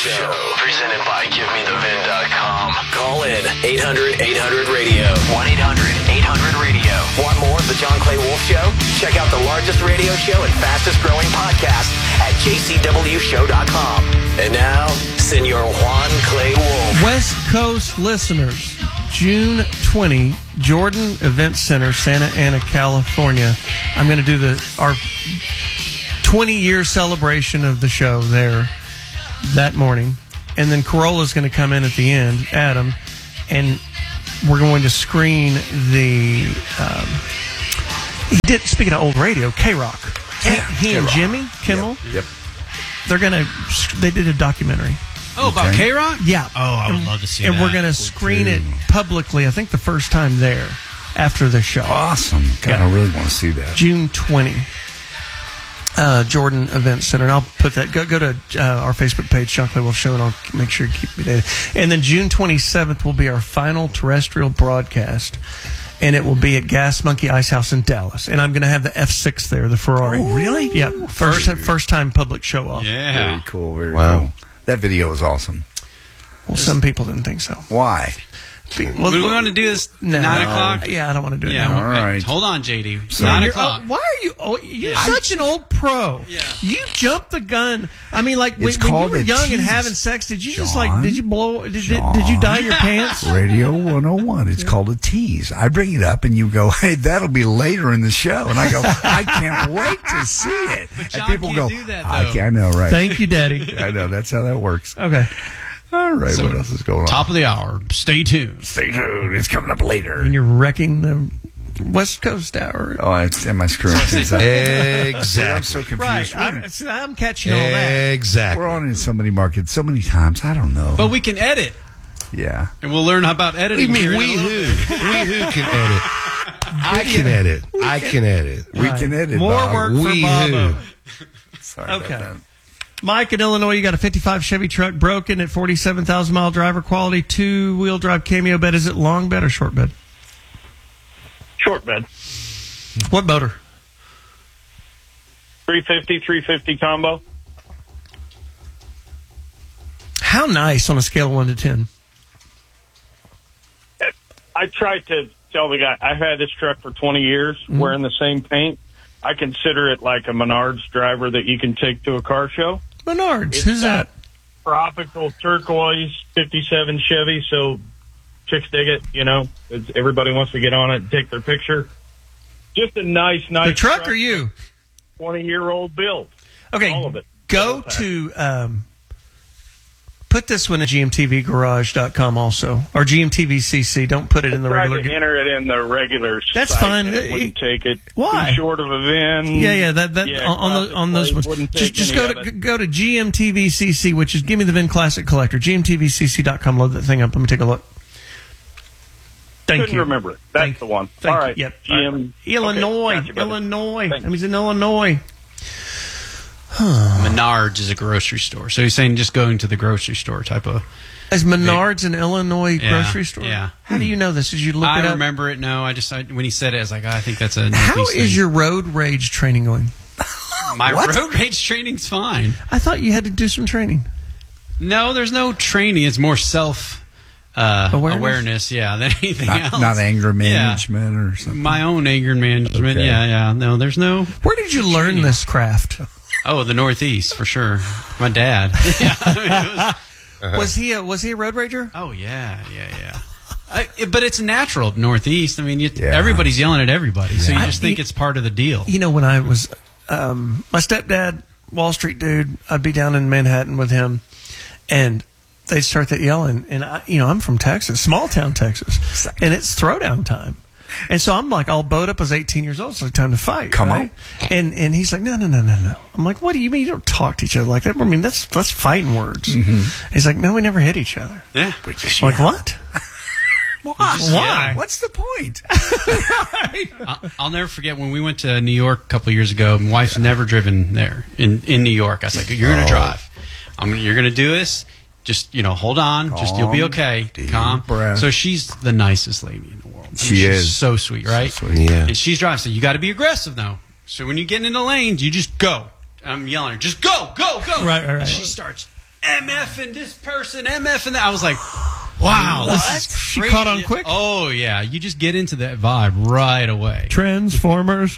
Show. Presented by GiveMeTheVin.com. Call in 800-800-RADIO. 1-800-800-RADIO. Want more of The John Clay Wolf Show? Check out the largest radio show and fastest growing podcast at jcwshow.com. And now, Senor Juan Clay Wolf. West Coast listeners, June 20, Jordan Event Center, Santa Ana, California. I'm going to do our 20-year celebration of the show there that morning. And then Corolla's going to come in at the end, Adam, and we're going to screen the... speaking of old radio, K-Rock. He and Jimmy Kimmel. Yep. They did a documentary. Oh, about K-Rock? Yeah. Oh, I would love to see that. And we're going to screen it publicly, I think the first time there, after the show. Awesome. God, I really want to see that. June 20. Jordan Event Center. And I'll put that, go to our Facebook page, John Clay Wolf Show, and I'll make sure you keep me there. And then June 27th will be our final terrestrial broadcast. And it will be at Gas Monkey Ice House in Dallas. And I'm going to have the F6 there, the Ferrari. Oh, really? Yeah. First time public show off. Yeah. Very cool. Very cool. That video was awesome. Well, some people didn't think so. Why? Well, do we want to do this 9 o'clock? Yeah, I don't want to do it Yeah. now. All right. Hold on, JD. So 9 You're- o'clock. why are you? Oh, you're Yeah. such an old pro. Yeah. You jumped the gun. I mean, like when you called were a young and tease. having sex, did you just John, like? Did you blow? Did you dye your pants? Radio 101. It's called a tease. I bring it up and you go, hey, that'll be later in the show. And I go, I can't wait to see it. But and John people can't go, do that, I though. can't, I know, right? Thank you, Daddy. I know. That's how that works. Okay. All right. So, what else is going on? Top of the hour. Stay tuned. Stay tuned. It's coming up later. And you're wrecking the West Coast hour. Oh, am I screwing things up? Exactly. I'm so confused. Right. I'm catching all that. Exactly. We're on in so many markets so many times. I don't know. But we can edit. Yeah. And we'll learn about editing. What do you here mean, in a we little who? bit. We who can edit? I can edit. I can edit. We can edit. More Bob. work for We Bobo. who? Sorry Okay. about that. Mike in Illinois, you got a 55 Chevy truck broken at 47,000 mile driver quality, 2-wheel drive Cameo bed. Is it long bed or short bed? Short bed. What motor? 350 combo. How nice on a scale of 1 to 10? I tried to tell the guy, I've had this truck for 20 years wearing the same paint. I consider it like a Menards driver that you can take to a car show. Menards. It's Who's that? Tropical turquoise 57 Chevy, so chicks dig it, you know. Everybody wants to get on it and take their picture. Just a nice The truck or you? 20-year-old build. Okay, All of it. go to put this one at gmtvgarage.com also, or GMTVCC. Don't put it in the Tried regular. to enter it in the regular That's site, fine. and it wouldn't take it. Why? Too short of a VIN. Yeah. Yeah, On those ones. wouldn't take Just any go of to it. go to GMTVCC, which is Give Me the VIN Classic Collector. GMTVCC.com. Load that thing up. Let me take a look. Thank Couldn't you. remember it. That's Thank- the one. Thank All you. right. Yep. GM. Illinois. Okay, gotcha, buddy. Illinois. Thanks. He's in Illinois. Menards is a grocery store. So he's saying just going to the grocery store type of. Is Menards an Illinois Yeah, grocery store? yeah. How do you know this? Did you look it I up? remember it. No, when he said it, I was like, I think that's a How Northeast is thing. your road rage training going? My road rage training's fine. I thought you had to do some training. No, there's no training. It's more self awareness, yeah, than anything else. Not anger management or something. My own anger management, Okay. yeah. No, there's no. Where did you learn this craft? Oh, the Northeast for sure. My dad. Yeah. Was he a road rager? Oh yeah. But it's natural up Northeast. I mean, Yeah. everybody's yelling at everybody, so you Yeah. just think it's part of the deal. You know, when I was my stepdad, Wall Street dude, I'd be down in Manhattan with him, and they'd start that yelling. And I'm from Texas, small town Texas, and it's throwdown time. And so I'm like all bowed up. I was 18 years old. It's like time to fight. Come right? And he's like, no. I'm like, what do you mean? You don't talk to each other like that. I mean, that's fighting words. He's like, no, we never hit each other. Yeah. I'm like, what? Why? What's the point? I'll never forget when we went to New York a couple of years ago. My wife's never driven there in New York. I was like, "You're going to drive. You're going to do this. Just hold on. You'll be okay. Calm." breath. So she's the nicest lady in the world. She she's is. so sweet, right? So sweet. Yeah. And she's driving. So you got to be aggressive now. So when you get into lanes, you just go. I'm yelling at her, just go. Right. And she starts MF and this person, MF and that. I was like, wow, this is She crazy. caught on quick? Oh, yeah. You just get into that vibe right away. Transformers.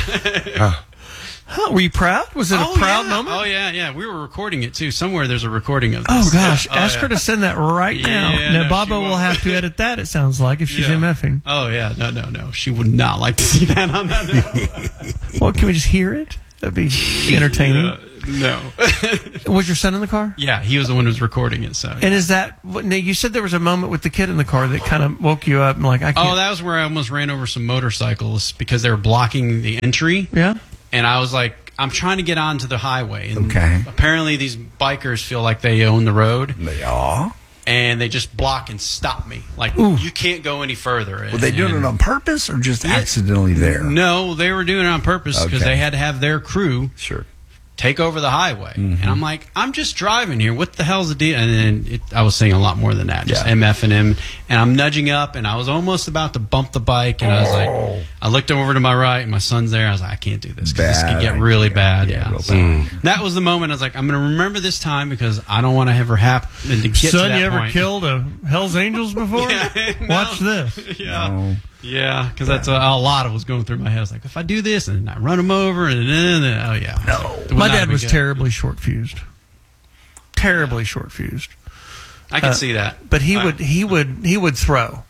Huh, were you proud? Was it a proud moment? Oh, yeah. We were recording it, too. Somewhere there's a recording of this. Oh, gosh. Yeah. Ask her to send that right now. Yeah, Now, no, Baba she will won't. have to edit that, it sounds like, if she's Yeah. MFing. Oh, yeah. No. She would not like to see that on that. Well, can we just hear it? That'd be entertaining. No. Was your son in the car? Yeah, he was the one who was recording it, so. And is that, now you said there was a moment with the kid in the car that kind of woke you up and like, I can't. Oh, that was where I almost ran over some motorcycles because they were blocking the entry. Yeah? And I was like, I'm trying to get onto the highway. And Okay. apparently these bikers feel like they own the road. They are. And they just block and stop me. Like, Ooh. you can't go any further. Were they doing it on purpose or just accidentally there? No, they were doing it on purpose because Okay. they had to have their crew Sure. take over the highway. And I'm like, I'm just driving here. What the hell's the deal? And then I was saying a lot more than that. Just Yeah. MF and him. And I'm nudging up, and I was almost about to bump the bike. And I was like, I looked over to my right, and my son's there. I was like, I can't do this because this could Bad get really idea. bad. Yeah, Yeah. real So bad. that was the moment I was like, I'm going to remember this time because I don't want to ever happen to get to Son, that you ever point. killed a Hell's Angels before? Yeah, no. Watch this. Yeah. No. Yeah, because that's a lot of was going through my head. I was like, if I do this and I run him over, and then oh yeah. No. It would My not dad be was good. terribly short-fused. Terribly short-fused. I can see that. But he would throw.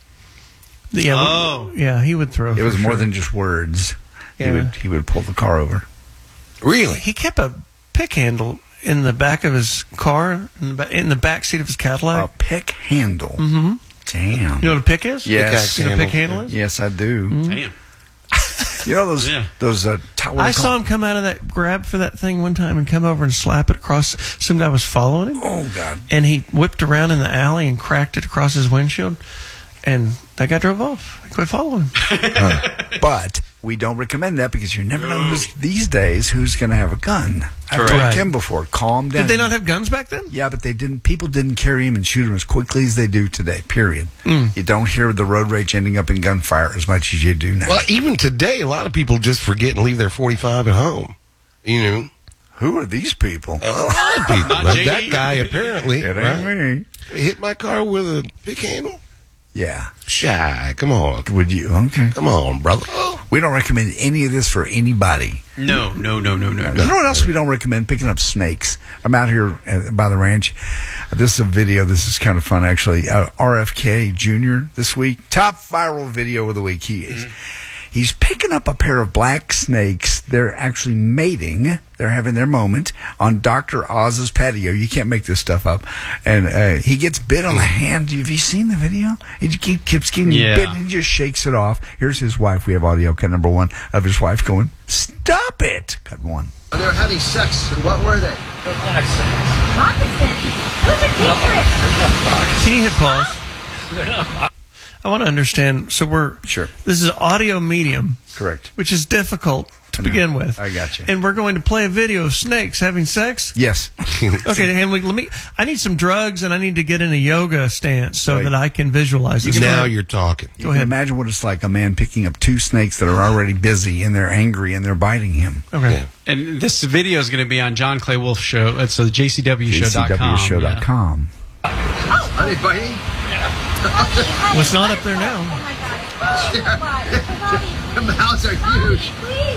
Yeah, Oh. yeah, he would throw. It was for more sure. than just words. Yeah. He would pull the car over. Really? He kept a pick handle in the back of his car, in the back seat of his A Cadillac. pick handle. Mm-hmm. Damn. You know what a pick is? Yes. You know what a pick handle is? Yes, I do. Damn. You know those Yeah. I saw him come out of that grab for that thing one time and come over and slap it across. Some guy was following him, Oh God. and he whipped around in the alley and cracked it across his windshield, and that guy drove off. He quit following him. But we don't recommend that because you never know these days who's going to have a gun. I've told Correct. Kim before, calm down. Did they not have guns back then? Yeah, but they didn't. People didn't carry them and shoot them as quickly as they do today. Period. You don't hear the road rage ending up in gunfire as much as you do now. Well, even today, a lot of people just forget and leave their 45 at home. You know, Who are these people? a lot of people. Not Like JD. that guy apparently It right, ain't me. hit my car with a pick handle. Yeah. Shy, come on, Would you? Okay. come on, brother. We don't recommend any of this for anybody. No. You know what else we don't recommend? Picking up snakes. I'm out here by the ranch. This is a video. This is kind of fun, actually. RFK Jr. this week. Top viral video of the week. He's picking up a pair of black snakes. They're actually mating. They're having their moment on Dr. Oz's patio. You can't make this stuff up. And he gets bit on the hand. Have you seen the video? He keeps getting bit and he just shakes it off. Here's his wife. We have audio cut number 1 of his wife going, "Stop it." Cut 1. They were having sex, and what were they? Moccasin. Who's a secret? Can you hit pause? I want to understand. So Sure. This is audio medium, Correct. which is difficult to begin with. I got you. And we're going to play a video of snakes having sex. Yes. Okay, Henry, I need some drugs and I need to get in a yoga stance so Right. that I can visualize this. Now you're talking. You can imagine what it's like, a man picking up 2 snakes that are already busy and they're angry and they're biting him. Okay. Yeah. And this video is going to be on John Clay Wolf Show. It's the JCWShow.com. JCWShow.com. Are they biting? Well, it's not up there now. The mouths are huge.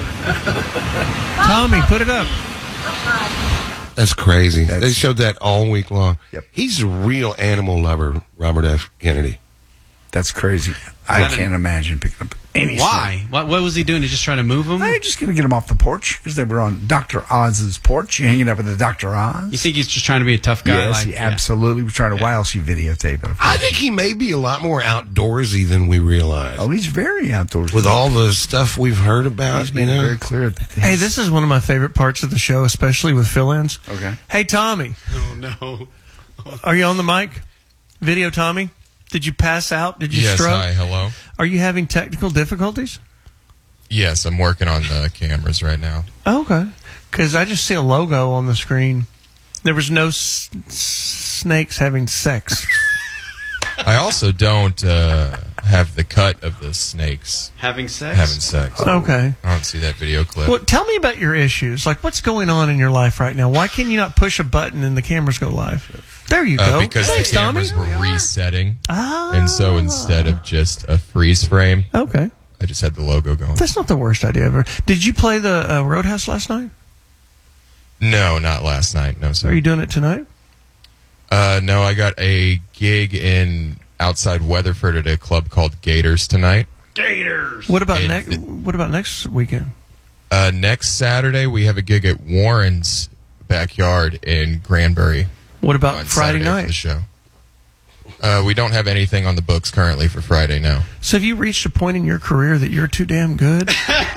Tommy, put it up. That's crazy. They showed that all week long. Yep. He's a real animal lover, Robert F. Kennedy. That's crazy. I can't imagine picking up any Why? What was he doing? He just trying to move them? I'm just going to get them off the porch because they were on Dr. Oz's porch. You're hanging up with the Dr. Oz. You think he's just trying to be a tough guy? Yes, he absolutely was trying to. Why else you videotape it? I think he may be a lot more outdoorsy than we realize. Oh, he's very outdoors. With all the stuff we've heard about, he's made it very clear. Hey, this is one of my favorite parts of the show, especially with fill-ins. Okay. Hey, Tommy, Oh, no. are you on the mic? Video, Tommy? Did you pass out? Did you Yes, stroke? hi, hello. Are you having technical difficulties? Yes, I'm working on the cameras right now. Oh, okay. Because I just see a logo on the screen. There was no snakes having sex. I also don't have the cut of the snakes Having sex? having sex. Okay. I don't see that video clip. Well, tell me about your issues. Like, what's going on in your life right now? Why can you not push a button and the cameras go live? There you go. Because Thanks, the cameras Tommy. were resetting, Ah. and so instead of just a freeze frame, Okay. I just had the logo going. That's not the worst idea ever. Did you play the Roadhouse last night? No, not last night. No, sir. Are you doing it tonight? No, I got a gig in outside Weatherford at a club called Gators tonight. What about And What about next weekend? Next Saturday, we have a gig at Warren's backyard in Granbury. What about on Friday Saturday for night? the show. We don't have anything on the books currently for Friday now. So have you reached a point in your career that you're too damn good?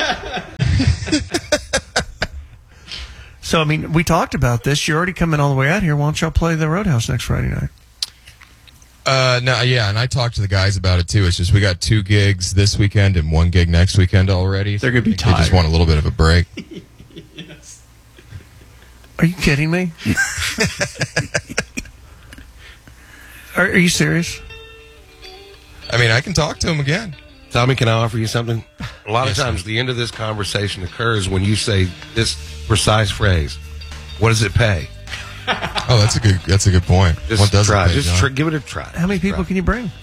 So, I mean, we talked about this. You're already coming all the way out here. Why don't y'all play the Roadhouse next Friday night? No, yeah, and I talked to the guys about it too. It's just we got 2 gigs this weekend and 1 gig next weekend already. They're gonna be They just tired. want a little bit of a break. Are you kidding me? Are you serious? I mean, I can talk to them again. Tommy, can I offer you something? A lot Yes, of times sir. the end of this conversation occurs when you say this precise phrase. What does it pay? Oh, that's a good point. Just What does try. it pay, Just John? give it a try. How many Just people try. can you bring?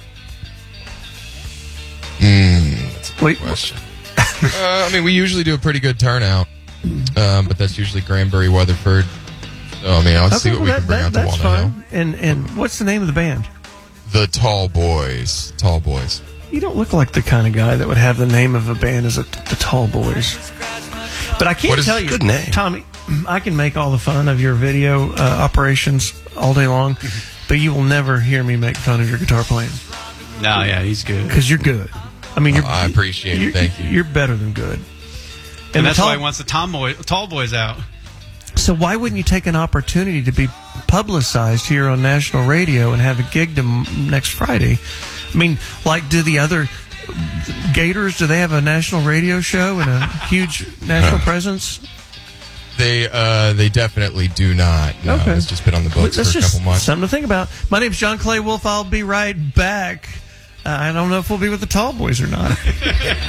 That's a Wait, good question. I mean, we usually do a pretty good turnout, but that's usually Granbury, Weatherford. So, I mean, I'll see what we can bring out to that's Walnut Hill. fine. And what's the name of the band? The Tall Boys. Tall Boys. You don't look like the kind of guy that would have the name of a band as the Tall Boys. But I can't What is- tell you, good name. Tommy, I can make all the fun of your video operations all day long, but you will never hear me make fun of your guitar playing No, yeah, he's good. because you're good. I mean, I appreciate it. Thank you. You're better than good. And the that's tall- why he wants the tall boys out. So why wouldn't you take an opportunity to be publicized here on national radio and have a gig next Friday? I mean, like, do the other Gators, do they have a national radio show and a huge national presence? They definitely do not. No, Okay. it's just been on the books That's for a just couple months. something to think about. My name's John Clay Wolf. I'll be right back. I don't know if we'll be with the Tall Boys or not.